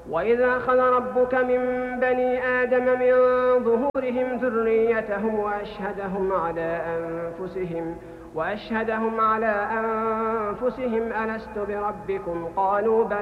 وإذا أخذ ربك من بني آدم من ظهورهم ذريتهم وأشهدهم على أنفسهم ألست بربكم قالوا بلى